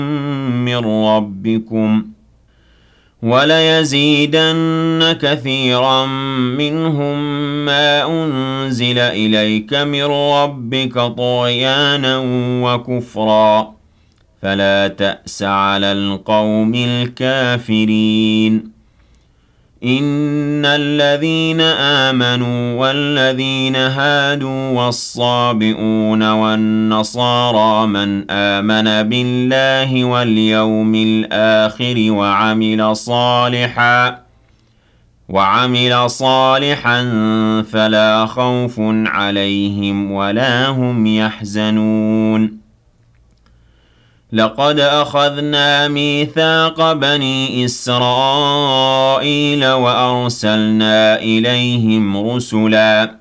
من ربكم وليزيدن كثيرا منهم ما أنزل إليك من ربك طغيانا وكفرا فلا تأس على القوم الكافرين إن الذين آمنوا والذين هادوا والصابئون والنصارى من آمن بالله واليوم الآخر وعمل صالحا فلا خوف عليهم ولا هم يحزنون لقد أخذنا ميثاق بني إسرائيل وأرسلنا إليهم رسلا